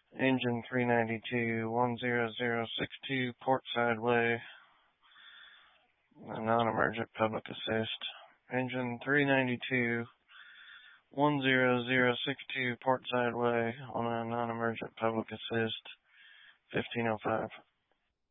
Engine 392, 10062, Portside Way, non-emergent public assist. Engine 392, 10062, Portside Way, on a non-emergent public assist, 1505.